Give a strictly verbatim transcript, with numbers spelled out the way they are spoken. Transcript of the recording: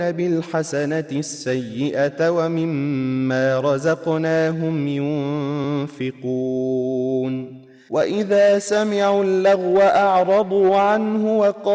بالحسنة السيئة ومما رزقناهم ينفقون وإذا سمعوا اللغو أعرضوا عنه وقالوا